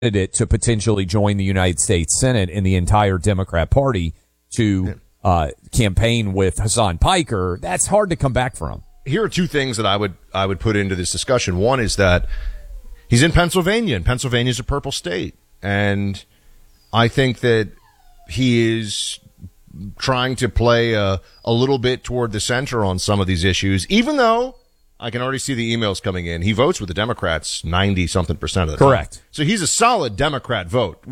candidate to potentially join the United States Senate in the entire Democrat Party to campaign with Hassan Piker, that's hard to come back from. Here are two things that I would put into this discussion. One is that he's in Pennsylvania, and Pennsylvania is a purple state. And I think that he is trying to play a little bit toward the center on some of these issues, even though I can already see the emails coming in. He votes with the Democrats 90-something% of the time. Correct. So he's a solid Democrat vote.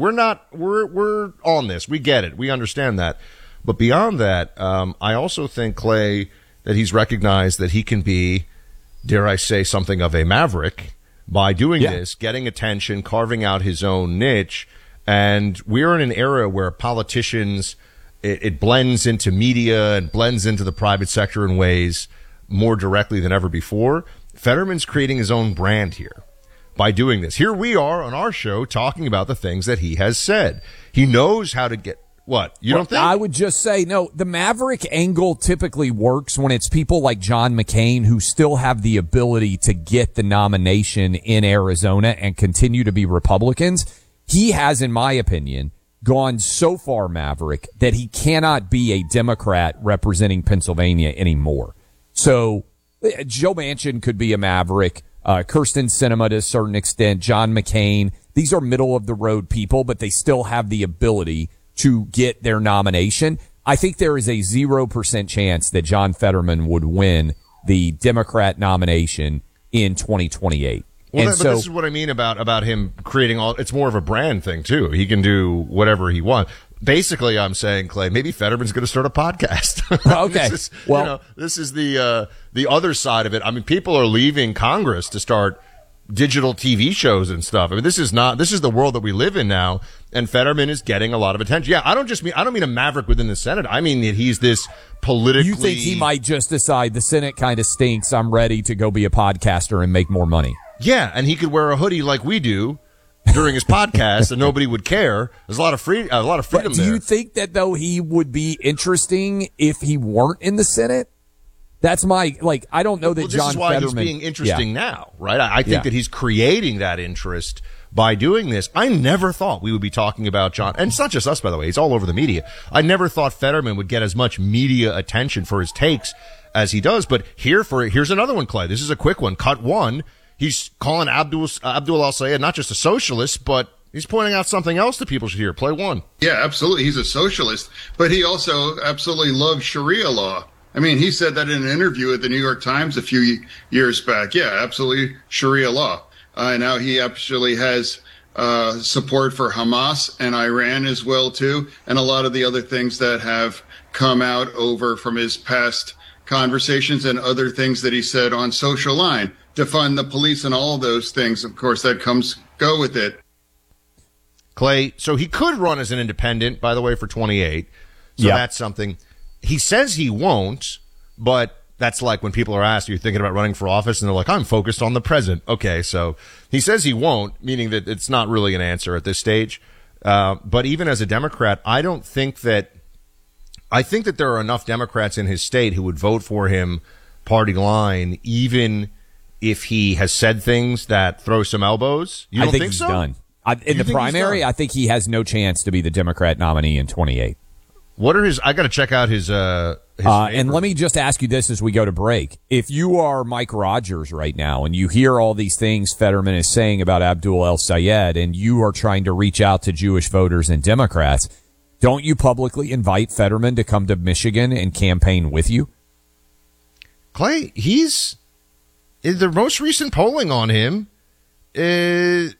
We're on this. We get it. We understand that. But beyond that, I also think, Clay, that he's recognized that he can be, dare I say, something of a maverick by doing this, getting attention, carving out his own niche. And we're in an era where politicians, it blends into media and blends into the private sector in ways more directly than ever before. Fetterman's creating his own brand here by doing this. Here we are on our show talking about the things that he has said. He knows how to get what? You don't think? I would just say, no, the maverick angle typically works when it's people like John McCain who still have the ability to get the nomination in Arizona and continue to be Republicans. He has, in my opinion, gone so far maverick that he cannot be a Democrat representing Pennsylvania anymore. So Joe Manchin could be a maverick, Kirsten Sinema to a certain extent, John McCain. These are middle-of-the-road people, but they still have the ability to get their nomination. I think there is a 0% chance that John Fetterman would win the Democrat nomination in 2028. Well, but this is what I mean about him creating it's more of a brand thing, too. He can do whatever he wants. Basically, I'm saying, Clay, maybe Fetterman's going to start a podcast. Okay. This is the other side of it. I mean, people are leaving Congress to start digital TV shows and stuff. I mean, this is the world that we live in now, and Fetterman is getting a lot of attention. Yeah, I don't mean a maverick within the Senate. I mean that he's this politically. You think he might just decide the Senate kind of stinks, I'm ready to go be a podcaster and make more money? Yeah, and he could wear a hoodie like we do during his podcast and nobody would care. There's a lot of freedom there. Do you think that, though, he would be interesting if he weren't in the Senate? That's my, I don't know that John Fetterman. This is why he's being interesting now, right? I think that he's creating that interest by doing this. I never thought we would be talking about John, and it's not just us, by the way, it's all over the media. I never thought Fetterman would get as much media attention for his takes as he does, but here's another one, Clay. This is a quick one. Cut one. He's calling Abdul al-Sayed not just a socialist, but he's pointing out something else that people should hear. Play one. Yeah, absolutely. He's a socialist, but he also absolutely loves Sharia law. I mean, he said that in an interview at the New York Times a few years back. Yeah, absolutely, Sharia law. Now he actually has support for Hamas and Iran as well, too, and a lot of the other things that have come out over from his past conversations and other things that he said on Social Line, defund the police and all of those things. Of course, that go with it. Clay, so he could run as an independent, by the way, for 28. So that's something. He says he won't, but that's like when people are asked, are you thinking about running for office? And they're like, I'm focused on the present. Okay, so he says he won't, meaning that it's not really an answer at this stage. But even as a Democrat, I think that there are enough Democrats in his state who would vote for him party line, even if he has said things that throw some elbows. You don't think he's so? Done. In the primary, I think he has no chance to be the Democrat nominee in 28. What are I got to check out his and let me just ask you this as we go to break. If you are Mike Rogers right now and you hear all these things Fetterman is saying about Abdul al-Sayed and you are trying to reach out to Jewish voters and Democrats, don't you publicly invite Fetterman to come to Michigan and campaign with you? Clay, the most recent polling on him is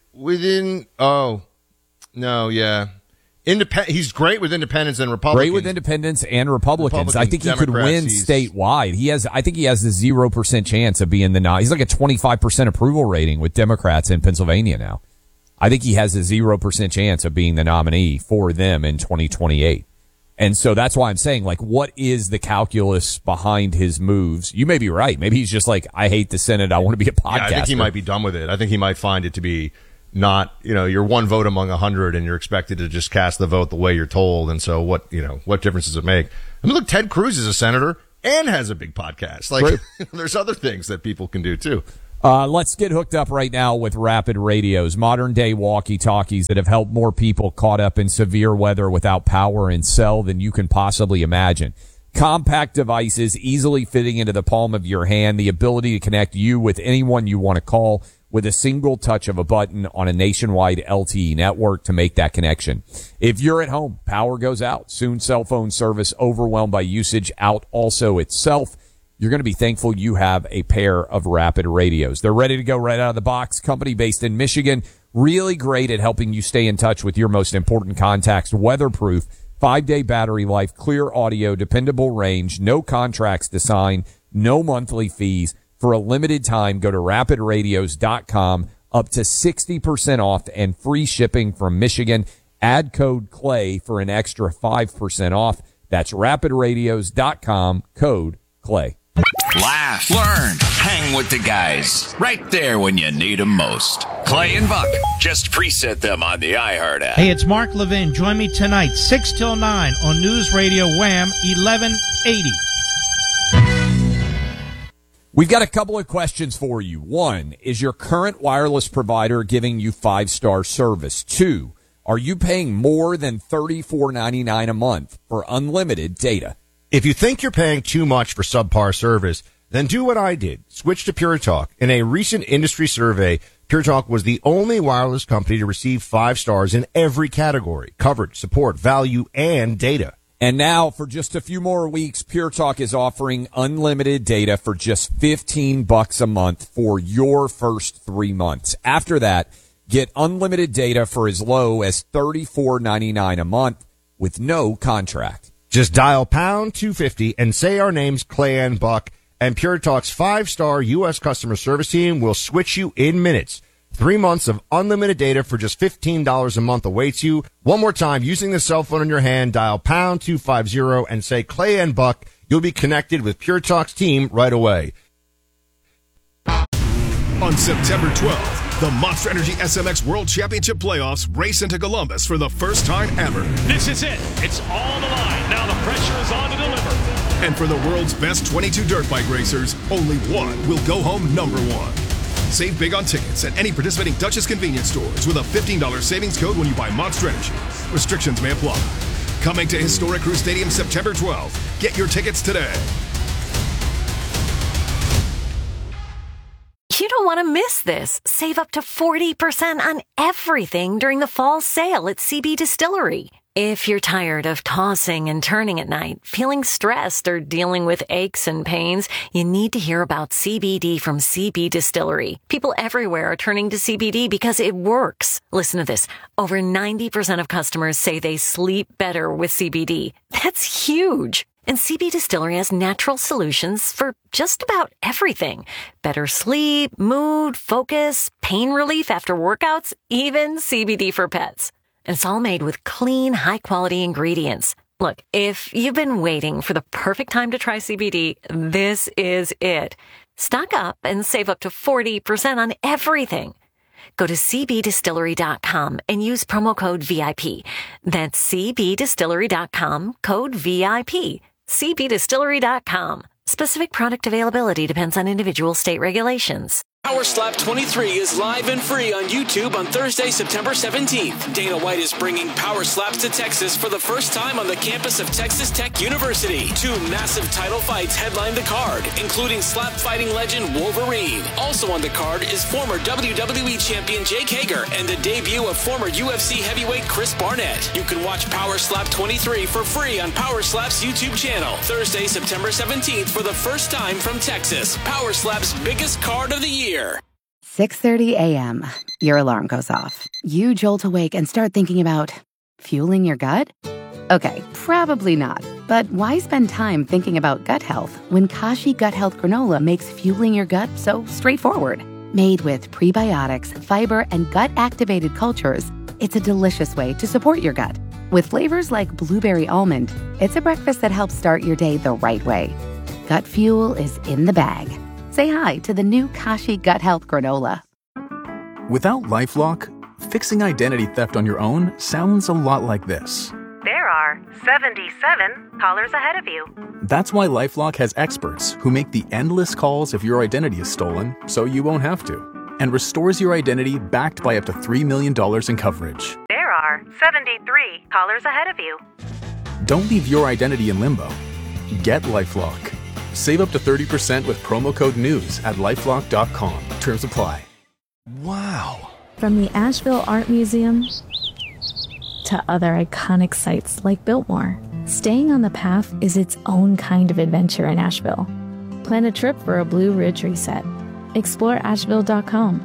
he's great with independents and Republicans. Great with independents and Republicans. I think he could win statewide. I think he has a 0% chance of being he's like a 25% approval rating with Democrats in Pennsylvania now. I think he has a 0% chance of being the nominee for them in 2028. And so that's why I'm saying, what is the calculus behind his moves? You may be right. Maybe he's just like, I hate the Senate. I want to be a podcaster. Yeah, I think he might be done with it. I think he might find it to be not, you're one vote among 100 and you're expected to just cast the vote the way you're told. And so what difference does it make? I mean, look, Ted Cruz is a senator and has a big podcast. There's other things that people can do too. Let's get hooked up right now with Rapid Radios, modern-day walkie-talkies that have helped more people caught up in severe weather without power and cell than you can possibly imagine. Compact devices easily fitting into the palm of your hand, the ability to connect you with anyone you want to call with a single touch of a button on a nationwide LTE network to make that connection. If you're at home, power goes out. Soon cell phone service overwhelmed by usage out also itself. You're going to be thankful you have a pair of Rapid Radios. They're ready to go right out of the box. Company based in Michigan, really great at helping you stay in touch with your most important contacts. Weatherproof, 5-day battery life, clear audio, dependable range, no contracts to sign, no monthly fees. For a limited time, go to rapidradios.com, up to 60% off and free shipping from Michigan. Add code CLAY for an extra 5% off. That's rapidradios.com, code CLAY. Laugh, learn, hang with the guys. Right there when you need them most. Clay and Buck. Just preset them on the iHeart app. Hey, it's Mark Levin. Join me tonight, 6 till 9 on News Radio Wham 1180. We've got a couple of questions for you. 1, is your current wireless provider giving you 5-star service? 2, are you paying more than $34.99 a month for unlimited data? If you think you're paying too much for subpar service, then do what I did. Switch to Pure Talk. In a recent industry survey, Pure Talk was the only wireless company to receive 5 stars in every category: coverage, support, value, and data. And now, for just a few more weeks, Pure Talk is offering unlimited data for just $15 a month for your first 3 months. After that, get unlimited data for as low as $34.99 a month with no contract. Just dial pound 250 and say our names, Clay and Buck, and Pure Talk's 5-star U.S. customer service team will switch you in minutes. 3 months of unlimited data for just $15 a month awaits you. One more time, using the cell phone in your hand, dial pound 250 and say Clay and Buck. You'll be connected with Pure Talk's team right away. On September 12th, the Monster Energy SMX World Championship Playoffs race into Columbus for the first time ever. This is it. It's all the line. Now the pressure is on to deliver. And for the world's best 22 dirt bike racers, only one will go home number one. Save big on tickets at any participating Dutchess convenience stores with a $15 savings code when you buy Monster Energy. Restrictions may apply. Coming to Historic Crew Stadium September 12th. Get your tickets today. You don't want to miss this. Save up to 40% on everything during the fall sale at CB Distillery. If you're tired of tossing and turning at night, feeling stressed, or dealing with aches and pains, you need to hear about CBD from CB Distillery. People everywhere are turning to CBD because it works. Listen to this. Over 90% of customers say they sleep better with CBD. That's huge. And CB Distillery has natural solutions for just about everything. Better sleep, mood, focus, pain relief after workouts, even CBD for pets. And it's all made with clean, high-quality ingredients. Look, if you've been waiting for the perfect time to try CBD, this is it. Stock up and save up to 40% on everything. Go to cbdistillery.com and use promo code VIP. That's cbdistillery.com, code VIP. cbdistillery.com. Specific product availability depends on individual state regulations. Power Slap 23 is live and free on YouTube on Thursday, September 17th. Dana White is bringing Power Slaps to Texas for the first time on the campus of Texas Tech University. 2 massive title fights headline the card, including slap fighting legend Wolverine. Also on the card is former WWE champion Jake Hager and the debut of former UFC heavyweight Chris Barnett. You can watch Power Slap 23 for free on Power Slap's YouTube channel. Thursday, September 17th for the first time from Texas. Power Slap's biggest card of the year. 6:30 a.m. Your alarm goes off. You jolt awake and start thinking about fueling your gut? Okay, probably not. But why spend time thinking about gut health when Kashi Gut Health Granola makes fueling your gut so straightforward? Made with prebiotics, fiber, and gut-activated cultures, it's a delicious way to support your gut. With flavors like blueberry almond, it's a breakfast that helps start your day the right way. Gut fuel is in the bag. Say hi to the new Kashi Gut Health Granola. Without LifeLock, fixing identity theft on your own sounds a lot like this. There are are 77 callers ahead of you. That's why LifeLock has experts who make the endless calls if your identity is stolen, so you won't have to, and restores your identity backed by up to $3 million in coverage. There are 73 callers ahead of you. Don't leave your identity in limbo. Get LifeLock. Save up to 30% with promo code NEWS at LifeLock.com. Terms apply. Wow. From the Asheville Art Museum to other iconic sites like Biltmore, staying on the path is its own kind of adventure in Asheville. Plan a trip for a Blue Ridge reset. Explore Asheville.com.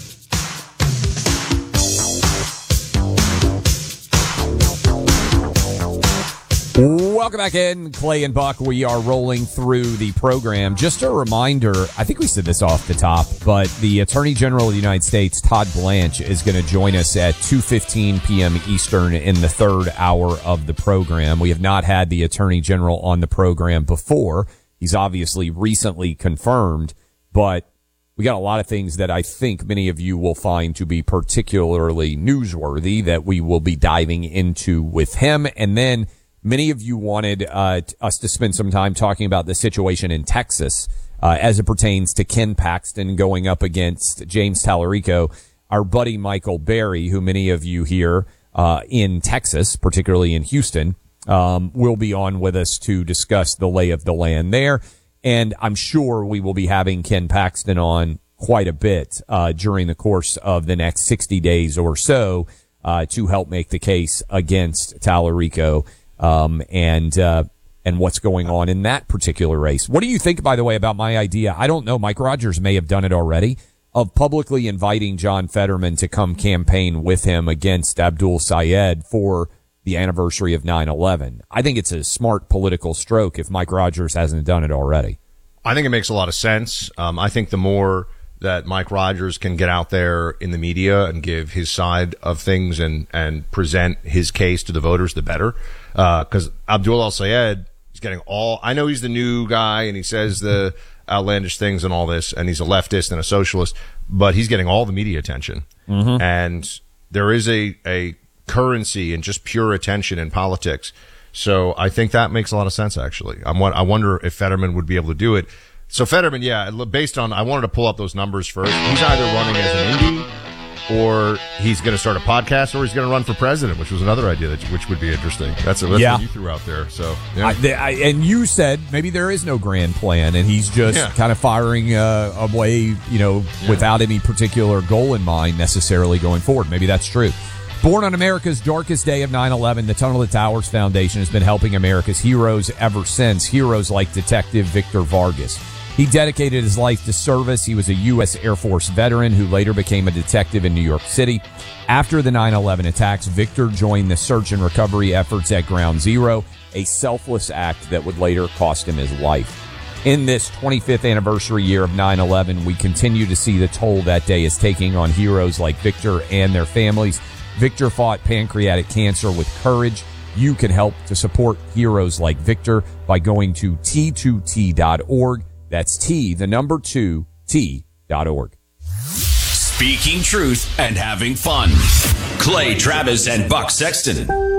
Welcome back in, Clay and Buck. We are rolling through the program. Just a reminder, I think we said this off the top, but the Attorney General of the United States, Todd Blanche, is going to join us at 2:15 p.m. Eastern in the third hour of the program. We have not had the Attorney General on the program before. He's obviously recently confirmed, but we got a lot of things that I think many of you will find to be particularly newsworthy that we will be diving into with him. And then many of you wanted us to spend some time talking about the situation in Texas as it pertains to Ken Paxton going up against James Tallarico. Our buddy Michael Berry, who many of you here in Texas, particularly in Houston, will be on with us to discuss the lay of the land there. And I'm sure we will be having Ken Paxton on quite a bit during the course of the next 60 days or so to help make the case against Tallarico. And what's going on in that particular race. What do you think, by the way, about my idea? I don't know. Mike Rogers may have done it already, of publicly inviting John Fetterman to come campaign with him against Abdul Sayed for the anniversary of 9/11. I think it's a smart political stroke if Mike Rogers hasn't done it already. I think it makes a lot of sense. I think the more that Mike Rogers can get out there in the media and give his side of things and present his case to the voters, the better. Because Abdul al-Sayed is getting I know he's the new guy and he says the outlandish things and all this, and he's a leftist and a socialist, but he's getting all the media attention. Mm-hmm. And there is a currency in just pure attention in politics. So I think that makes a lot of sense, actually. I wonder if Fetterman would be able to do it. So Fetterman, yeah, based on, I wanted to pull up those numbers first. He's either running as an indie, or he's going to start a podcast, or he's going to run for president, which was another idea which would be interesting. That's what you threw out there. So, yeah. And you said maybe there is no grand plan, and he's just kind of firing away, without any particular goal in mind necessarily going forward. Maybe that's true. Born on America's darkest day of 9/11, the Tunnel to Towers Foundation has been helping America's heroes ever since. Heroes like Detective Victor Vargas. He dedicated his life to service. He was a U.S. Air Force veteran who later became a detective in New York City. After the 9/11 attacks, Victor joined the search and recovery efforts at Ground Zero, a selfless act that would later cost him his life. In this 25th anniversary year of 9/11, we continue to see the toll that day is taking on heroes like Victor and their families. Victor fought pancreatic cancer with courage. You can help to support heroes like Victor by going to T2T.org. That's T2T.org. Speaking truth and having fun. Clay Travis and Buck Sexton.